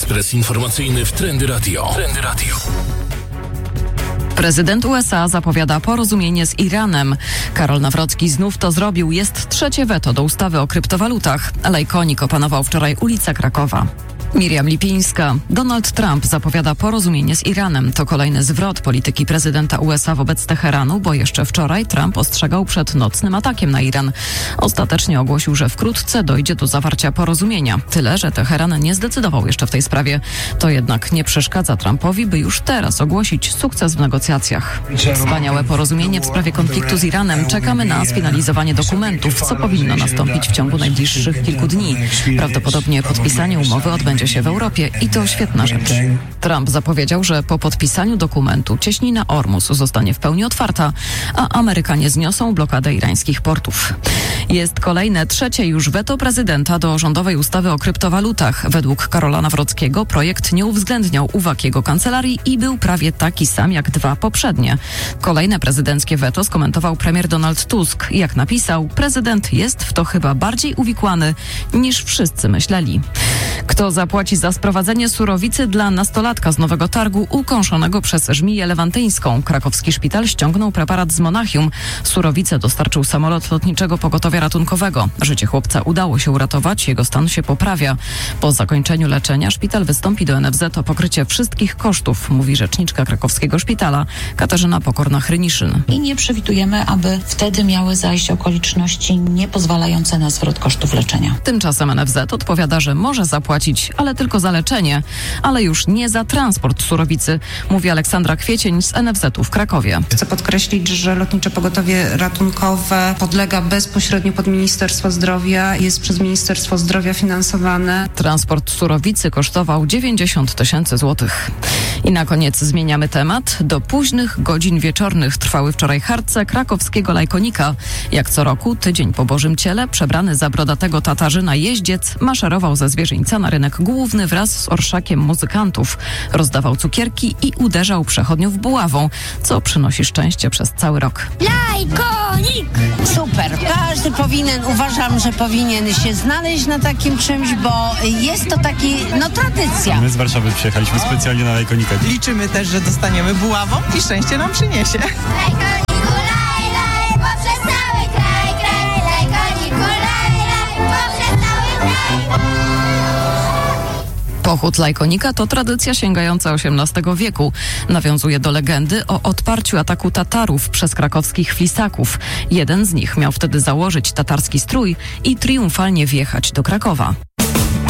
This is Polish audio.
Ekspres informacyjny w Trendy Radio. Prezydent USA zapowiada porozumienie z Iranem. Karol Nawrocki znów to zrobił. Jest trzecie weto do ustawy o kryptowalutach. Lajkonik opanował wczoraj ulice Krakowa. Miriam Lipińska. Donald Trump zapowiada porozumienie z Iranem. To kolejny zwrot polityki prezydenta USA wobec Teheranu, bo jeszcze wczoraj Trump ostrzegał przed nocnym atakiem na Iran. Ostatecznie ogłosił, że wkrótce dojdzie do zawarcia porozumienia. Tyle, że Teheran nie zdecydował jeszcze w tej sprawie. To jednak nie przeszkadza Trumpowi, by już teraz ogłosić sukces w negocjacjach. Wspaniałe porozumienie w sprawie konfliktu z Iranem. Czekamy na sfinalizowanie dokumentów, co powinno nastąpić w ciągu najbliższych kilku dni. Prawdopodobnie podpisanie umowy odbędzie się w Europie i to świetna rzecz. Trump zapowiedział, że po podpisaniu dokumentu cieśnina Ormus zostanie w pełni otwarta, a Amerykanie zniosą blokadę irańskich portów. Jest kolejne, trzecie już weto prezydenta do rządowej ustawy o kryptowalutach. Według Karola Nawrockiego projekt nie uwzględniał uwag jego kancelarii i był prawie taki sam jak dwa poprzednie. Kolejne prezydenckie weto skomentował premier Donald Tusk. Jak napisał, prezydent jest w to chyba bardziej uwikłany niż wszyscy myśleli. Kto zapłaci za sprowadzenie surowicy dla nastolatka z Nowego Targu ukąszonego przez żmiję lewantyńską? Krakowski szpital ściągnął preparat z Monachium. Surowicę dostarczył samolot lotniczego pogotowia ratunkowego. Życie chłopca udało się uratować, jego stan się poprawia. Po zakończeniu leczenia szpital wystąpi do NFZ o pokrycie wszystkich kosztów, mówi rzeczniczka krakowskiego szpitala Katarzyna Pokorna-Hryniszyn. I nie przewidujemy, aby wtedy miały zajść okoliczności niepozwalające na zwrot kosztów leczenia. Tymczasem NFZ odpowiada, że może zapłacić, ale tylko za leczenie, ale już nie za transport surowicy, mówi Aleksandra Kwiecień z NFZ-u w Krakowie. Chcę podkreślić, że Lotnicze Pogotowie Ratunkowe podlega bezpośrednio pod Ministerstwo Zdrowia, jest przez Ministerstwo Zdrowia finansowane. Transport surowicy kosztował 90 000 złotych. I na koniec zmieniamy temat. Do późnych godzin wieczornych trwały wczoraj harce krakowskiego Lajkonika. Jak co roku, tydzień po Bożym Ciele, przebrany za brodatego Tatarzyna jeździec maszerował ze Zwierzyńca na rynek główny wraz z orszakiem muzykantów. Rozdawał cukierki i uderzał przechodniów buławą, co przynosi szczęście przez cały rok. Lajkonik! Super. Każdy uważam, że powinien się znaleźć na takim czymś, bo jest to taki, tradycja. My z Warszawy przyjechaliśmy specjalnie na Lajkonika. Liczymy też, że dostaniemy buławą i szczęście nam przyniesie. Lajkoniku, laj, poprzez cały kraj, lajkoniku, laj, poprzez cały kraj. Pochód Lajkonika to tradycja sięgająca XVIII wieku. Nawiązuje do legendy o odparciu ataku Tatarów przez krakowskich flisaków. Jeden z nich miał wtedy założyć tatarski strój i triumfalnie wjechać do Krakowa.